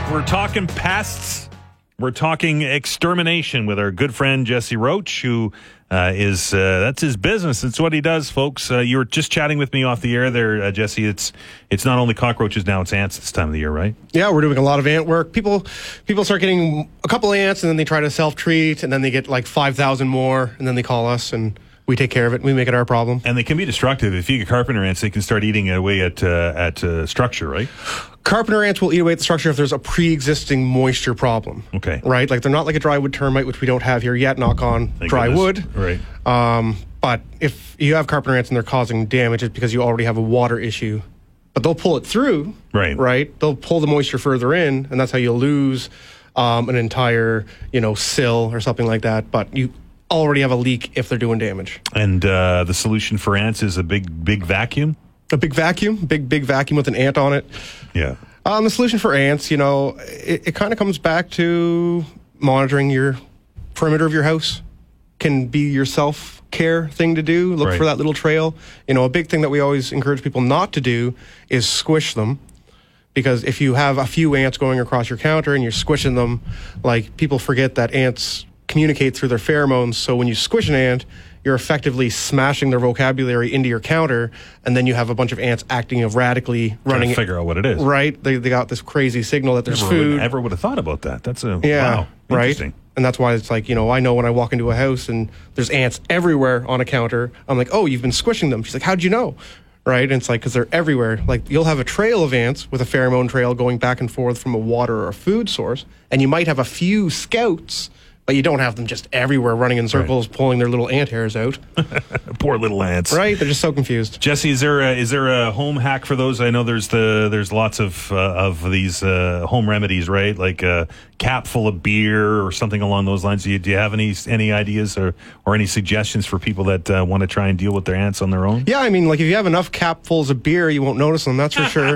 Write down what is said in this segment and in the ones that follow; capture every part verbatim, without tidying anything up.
We're talking pests. We're talking extermination with our good friend Jesse Roach, who uh, is, uh, that's his business. It's what he does, folks. Uh, you were just chatting with me off the air there, uh, Jesse. It's it's not only cockroaches now, it's ants this time of the year, right? Yeah, we're doing a lot of ant work. People people start getting a couple ants, and then they try to self-treat, and then they get like five thousand more, and then they call us, and we take care of it. We make it our problem. And they can be destructive. If you get carpenter ants, they can start eating away at, uh, at uh, structure, right? Carpenter ants will eat away at the structure if there's a pre-existing moisture problem. Okay. Right? Like, they're not like a dry wood termite, which we don't have here yet, knock on Thank dry goodness. wood. Right. Um, but if you have carpenter ants and they're causing damage, it's because you already have a water issue. But they'll pull it through. Right. Right? They'll pull the moisture further in, and that's how you'll lose um, an entire, you know, sill or something like that. But you already have a leak if they're doing damage. And uh, the solution for ants is a big, big vacuum? A big vacuum, big, big vacuum with an ant on it. Yeah. Um, the solution for ants, you know, it, it kind of comes back to monitoring your perimeter of your house. Can be your self-care thing to do. Look Right. for that little trail. You know, a big thing that we always encourage people not to do is squish them. Because if you have a few ants going across your counter and you're squishing them, like, people forget that ants communicate through their pheromones. So when you squish an ant, you're effectively smashing their vocabulary into your counter, and then you have a bunch of ants acting erratically, running. Trying to figure out what it is. Right? They, they got this crazy signal that there's Never food. would, ever would have thought about that. That's a Yeah, wow. right. Interesting. And that's why it's like, you know, I know when I walk into a house and there's ants everywhere on a counter, I'm like, oh, you've been squishing them. She's like, how'd you know? Right? And it's like, because they're everywhere. Like, you'll have a trail of ants with a pheromone trail going back and forth from a water or a food source, and you might have a few scouts, but you don't have them just everywhere running in circles, right, pulling their little ant hairs out. Poor little ants. Right? They're just so confused. Jesse, is there a, is there a home hack for those? I know there's the there's lots of uh, of these uh, home remedies, right? Like a cap full of beer or something along those lines. Do you, do you have any any ideas or, or any suggestions for people that uh, want to try and deal with their ants on their own? Yeah, I mean, like, if you have enough capfuls of beer, you won't notice them, that's for sure.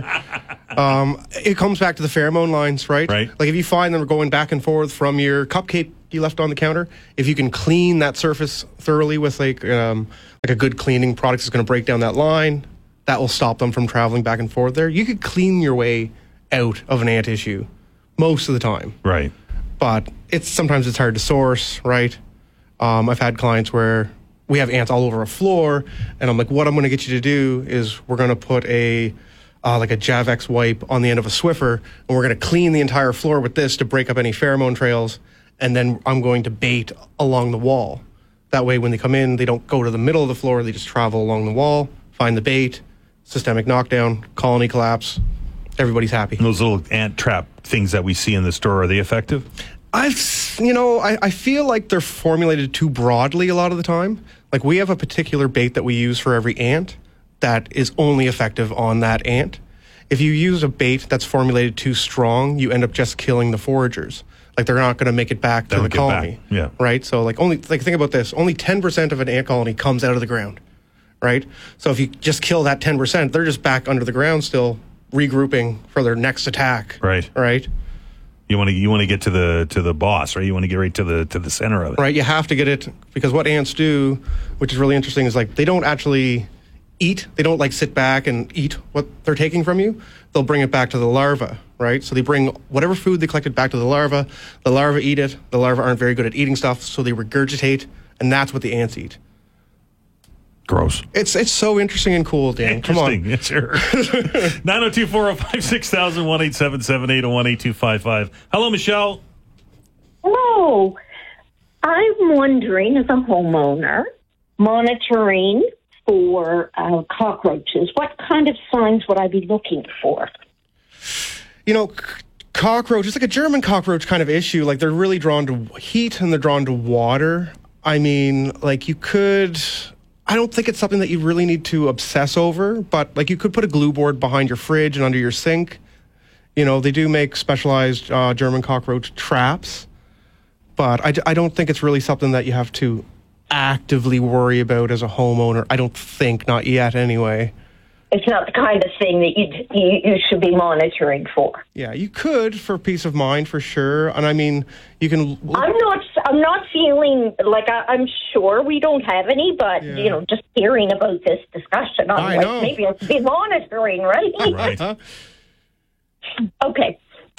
Um, it comes back to the pheromone lines, right? Right. Like, if you find them going back and forth from your cupcake you left on the counter, if you can clean that surface thoroughly with like um, like a good cleaning product that's going to break down that line, that will stop them from traveling back and forth there. You could clean your way out of an ant issue most of the time. Right. But it's sometimes it's hard to source, right? Um, I've had clients where we have ants all over a floor, and I'm like, what I'm going to get you to do is we're going to put a uh, like a Javex wipe on the end of a Swiffer, and we're going to clean the entire floor with this to break up any pheromone trails, and then I'm going to bait along the wall. That way, when they come in, they don't go to the middle of the floor, they just travel along the wall, find the bait, systemic knockdown, colony collapse, everybody's happy. Those little ant trap things that we see in the store, are they effective? I've, you know, I, I feel like they're formulated too broadly a lot of the time. Like, we have a particular bait that we use for every ant that is only effective on that ant. If you use a bait that's formulated too strong, you end up just killing the foragers. Like, they're not going to make it back to They'll the get colony. back. Yeah. Right? So, like, only, like, think about this. Only ten percent of an ant colony comes out of the ground. Right? So if you just kill that ten percent, they're just back under the ground still, regrouping for their next attack. Right. Right? You want to you want to get to the to the boss, right? You want to get right to the to the center of it. Right, you have to get it, because what ants do, which is really interesting, is like they don't actually eat. They don't like sit back and eat what they're taking from you. They'll bring it back to the larva, right? So they bring whatever food they collected back to the larva. The larva eat it. The larvae aren't very good at eating stuff, so they regurgitate, and that's what the ants eat. Gross. It's it's so interesting and cool, Dan. Come on. Interesting. Yes, sure. nine oh two, four oh five, six thousand, one eight seven seven, eight oh one, eight two five five. Hello, Michelle. Hello. I'm wondering, as a homeowner, monitoring for uh, cockroaches, what kind of signs would I be looking for? You know, c- cockroach, it's like a German cockroach kind of issue. Like, they're really drawn to heat and they're drawn to water. I mean, like, you could... I don't think it's something that you really need to obsess over, but, like, you could put a glue board behind your fridge and under your sink. You know, they do make specialized uh, German cockroach traps, but I, d- I don't think it's really something that you have to actively worry about as a homeowner. I don't think, not yet anyway. It's not the kind of thing that you, you you should be monitoring for. Yeah, you could for peace of mind, for sure. And I mean, you can... I'm not I'm not feeling like I, I'm sure we don't have any, but, Yeah. you know, just hearing about this discussion, I'm I like, know. maybe I should be monitoring, right? Right. Okay. Thank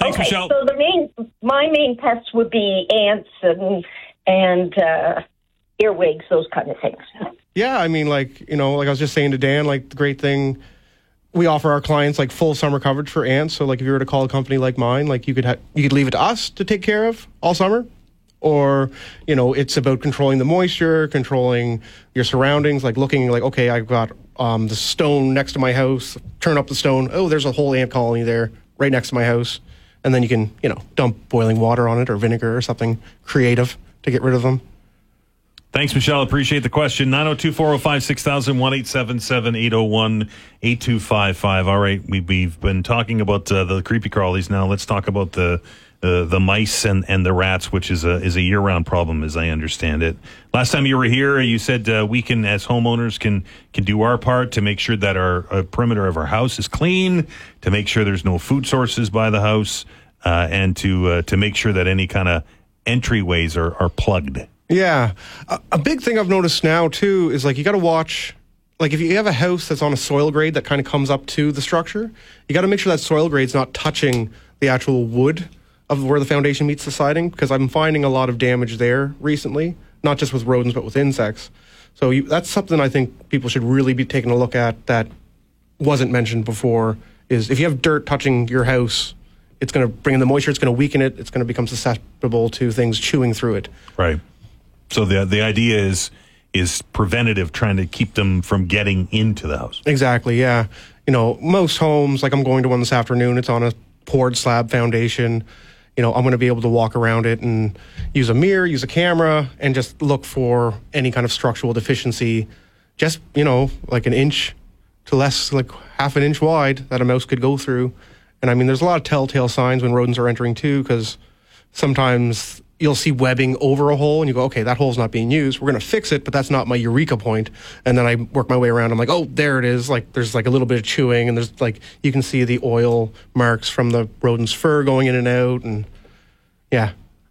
Thanks, okay, Michelle. so the main, my main pests would be ants and and uh, earwigs, those kind of things. Yeah, I mean, like, you know, like I was just saying to Dan, like the great thing, we offer our clients like full summer coverage for ants. So like if you were to call a company like mine, like you could ha- you could leave it to us to take care of all summer. Or, you know, it's about controlling the moisture, controlling your surroundings, like looking like, okay, I've got um, the stone next to my house, turn up the stone. Oh, there's a whole ant colony there right next to my house. And then you can, you know, dump boiling water on it or vinegar or something creative to get rid of them. Thanks, Michelle. Appreciate the question. nine oh two, four oh five, six thousand, one eight seven seven, eight oh one, eight two five five. All right, we, we've been talking about uh, the creepy crawlies. Now let's talk about the uh, the mice and, and the rats, which is a is a year-round problem, as I understand it. Last time you were here, you said uh, we can, as homeowners, can can do our part to make sure that our uh, perimeter of our house is clean, to make sure there's no food sources by the house, uh, and to uh, to make sure that any kind of entryways are, are plugged. Yeah. A, a big thing I've noticed now, too, is like you got to watch, like if you have a house that's on a soil grade that kind of comes up to the structure, you got to make sure that soil grade's not touching the actual wood of where the foundation meets the siding, because I'm finding a lot of damage there recently, not just with rodents, but with insects. So you, that's something I think people should really be taking a look at that wasn't mentioned before, is if you have dirt touching your house, it's going to bring in the moisture, it's going to weaken it, it's going to become susceptible to things chewing through it. Right. So the the idea is is preventative, trying to keep them from getting into the house. Exactly, yeah. You know, most homes, like I'm going to one this afternoon, it's on a poured slab foundation. You know, I'm going to be able to walk around it and use a mirror, use a camera, and just look for any kind of structural deficiency. Just, you know, like an inch to less, like half an inch wide that a mouse could go through. And I mean, there's a lot of telltale signs when rodents are entering too, because sometimes you'll see webbing over a hole and you go, okay, that hole's not being used. We're going to fix it, but that's not my eureka point. And then I work my way around. I'm like, oh, there it is. Like there's like a little bit of chewing, and there's like, you can see the oil marks from the rodent's fur going in and out. And yeah.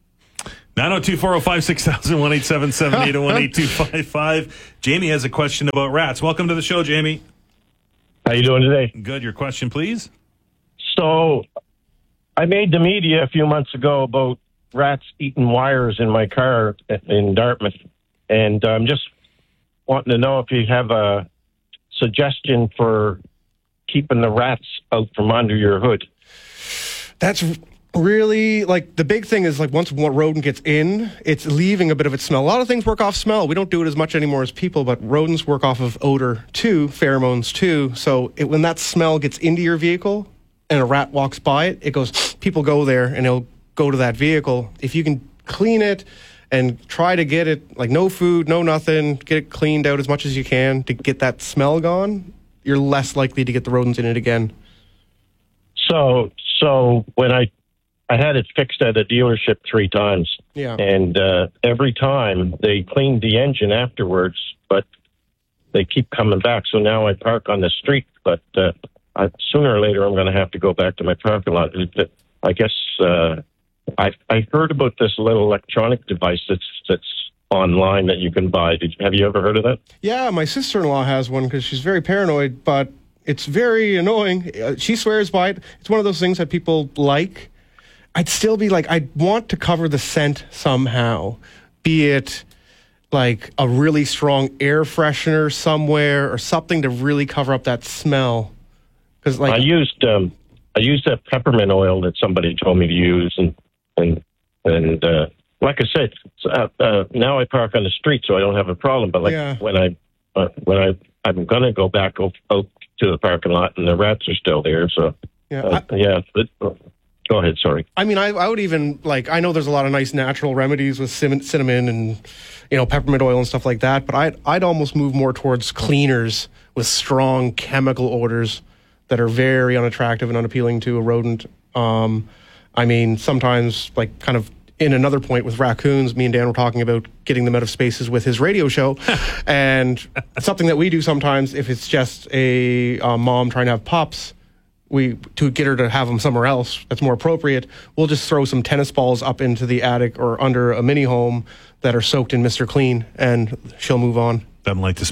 nine oh two, four oh five, six thousand, one eight seven seven, eight oh one, eight two five five. Jamie has a question about rats. Welcome to the show, Jamie. How you doing today? Good. Your question, please. So I made the media a few months ago about rats eating wires in my car in Dartmouth. And I'm just wanting to know if you have a suggestion for keeping the rats out from under your hood. That's really, like, the big thing is, like, once one rodent gets in, it's leaving a bit of its smell. A lot of things work off smell. We don't do it as much anymore as people, but rodents work off of odor too, pheromones too. So it, when that smell gets into your vehicle and a rat walks by it, it goes, people go there and it'll go to that vehicle. If you can clean it and try to get it, like no food, no nothing, get it cleaned out as much as you can to get that smell gone, you're less likely to get the rodents in it again. So, so when I, I had it fixed at a dealership three times, yeah, and uh, every time they cleaned the engine afterwards, but they keep coming back. So now I park on the street, but uh, I, sooner or later I'm going to have to go back to my parking lot. I guess uh, I I heard about this little electronic device that's that's online that you can buy. Did, have you ever heard of that? Yeah, my sister-in-law has one because she's very paranoid, but it's very annoying. Uh, she swears by it. It's one of those things that people like. I'd still be like, I'd want to cover the scent somehow, be it like a really strong air freshener somewhere or something to really cover up that smell. Because like I used um, I used that peppermint oil that somebody told me to use, and and and uh, like I said, uh, uh, now I park on the street, so I don't have a problem. But like yeah. when I uh, when I I'm gonna go back out, out to the parking lot, and the rats are still there. So yeah, uh, I, yeah. But, uh, Go ahead, sorry. I mean, I, I would even, like, I know there's a lot of nice natural remedies with cinnamon and, you know, peppermint oil and stuff like that, but I'd, I'd almost move more towards cleaners with strong chemical odors that are very unattractive and unappealing to a rodent. Um, I mean, sometimes, like, kind of in another point with raccoons, me and Dan were talking about getting them out of spaces with his radio show, and something that we do sometimes if it's just a uh, mom trying to have pups, we to get her to have them somewhere else that's more appropriate, we'll just throw some tennis balls up into the attic or under a mini home that are soaked in Mister Clean, and she'll move on. Doesn't like the smell.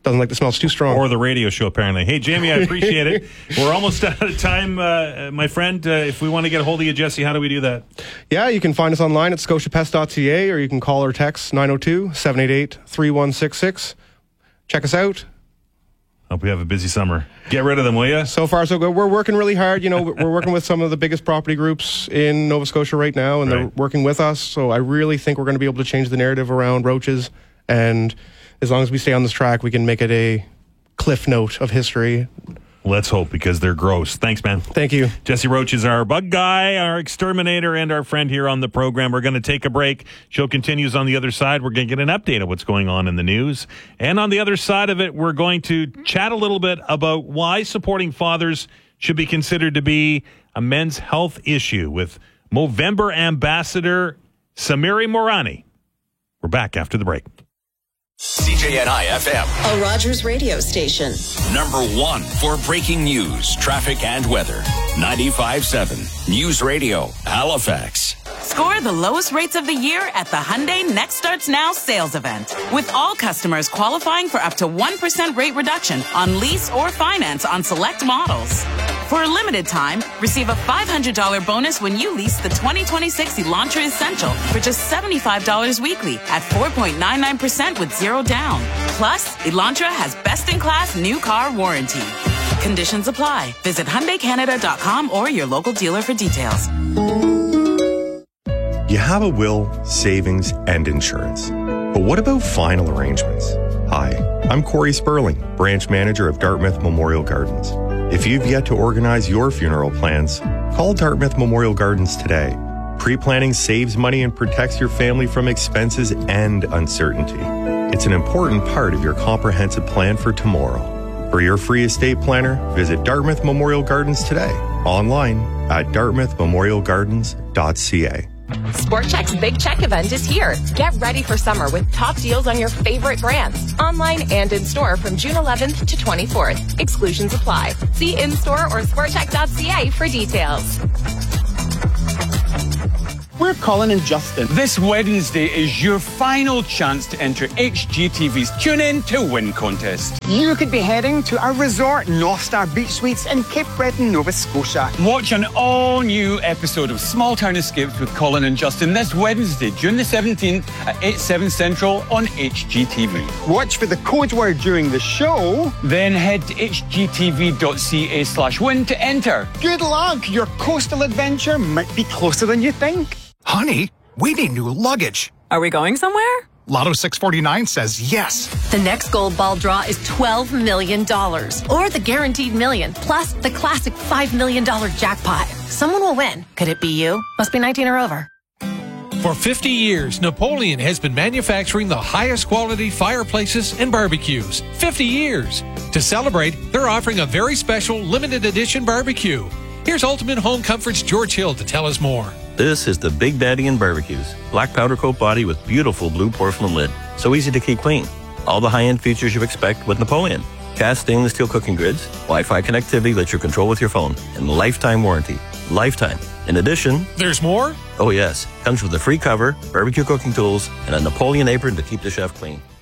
doesn't like the smell. It's too strong. Or the radio show, apparently. Hey, Jamie, I appreciate it. We're almost out of time, uh, my friend. Uh, if we want to get a hold of you, Jesse, how do we do that? Yeah, you can find us online at scotia pest dot c a, or you can call or text nine oh two, seven eight eight, three one six six. Check us out. Hope you have a busy summer. Get rid of them, will you? So far, so good. We're working really hard. You know, we're working with some of the biggest property groups in Nova Scotia right now, and Right. they're working with us. So I really think we're going to be able to change the narrative around roaches. And as long as we stay on this track, we can make it a cliff note of history. Let's hope, because they're gross. Thanks, man. Thank you. Jesse Roach is our bug guy, our exterminator, and our friend here on the program. We're going to take a break. Show continues on the other side. We're going to get an update of what's going on in the news. And on the other side of it, we're going to chat a little bit about why supporting fathers should be considered to be a men's health issue with Movember ambassador Samiri Morani. We're back after the break. C J N I F M, a Rogers radio station. number one for breaking news, traffic, and weather. ninety-five point seven News Radio, Halifax. Score the lowest rates of the year at the Hyundai Next Starts Now sales event, with all customers qualifying for up to one percent rate reduction on lease or finance on select models. For a limited time, receive a five hundred dollars bonus when you lease the twenty twenty-six Elantra Essential for just seventy-five dollars weekly at four point nine nine percent with zero down. Plus, Elantra has best-in-class new car warranty. Conditions apply. Visit Hyundai Canada dot com or your local dealer for details. You have a will, savings, and insurance. But what about final arrangements? Hi, I'm Corey Sperling, branch manager of Dartmouth Memorial Gardens. If you've yet to organize your funeral plans, call Dartmouth Memorial Gardens today. Pre-planning saves money and protects your family from expenses and uncertainty. It's an important part of your comprehensive plan for tomorrow. For your free estate planner, visit Dartmouth Memorial Gardens today. Online at dartmouth memorial gardens dot c a. Sport Chek's Big Check event is here. Get ready for summer with top deals on your favorite brands. Online and in-store from June eleventh to twenty-fourth. Exclusions apply. See in-store or sport chek dot c a for details. We're Colin and Justin. This Wednesday is your final chance to enter H G T V's Tune In to Win contest. You could be heading to our resort, North Star Beach Suites in Cape Breton, Nova Scotia. Watch an all-new episode of Small Town Escapes with Colin and Justin this Wednesday, June the seventeenth at eight, seven Central on H G T V. Watch for the code word during the show. Then head to h g t v dot c a slash win to enter. Good luck. Your coastal adventure might be closer than you think. Honey, we need new luggage. Are we going somewhere? Lotto six forty-nine says yes. The next gold ball draw is twelve million dollars, or the guaranteed million, plus the classic five million dollars jackpot. Someone will win. Could it be you? Must be nineteen or over. For fifty years, Napoleon has been manufacturing the highest quality fireplaces and barbecues. fifty years. To celebrate, they're offering a very special limited edition barbecue. Here's Ultimate Home Comfort's George Hill to tell us more. This is the Big Daddy in Barbecues. Black powder coat body with beautiful blue porcelain lid. So easy to keep clean. All the high-end features you expect with Napoleon. Cast stainless steel cooking grids, Wi-Fi connectivity lets you control with your phone, and lifetime warranty. Lifetime. In addition... There's more? Oh yes. Comes with a free cover, barbecue cooking tools, and a Napoleon apron to keep the chef clean.